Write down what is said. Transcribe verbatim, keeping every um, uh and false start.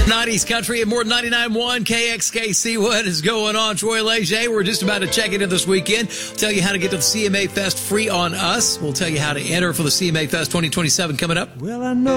nineties country at more than ninety-nine point one K X K C. What is going on? Troy Leger. We're just about to check into this weekend. Tell you how to get to the C M A Fest free on us. We'll tell you how to enter for the C M A Fest twenty twenty-seven coming up. Well, I know.